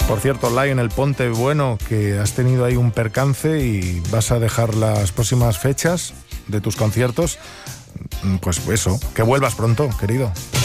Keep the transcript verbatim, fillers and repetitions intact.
Por cierto, Lionel, ponte bueno, que has tenido ahí un percance y vas a dejar las próximas fechas de tus conciertos. Pues eso, que vuelvas pronto, querido.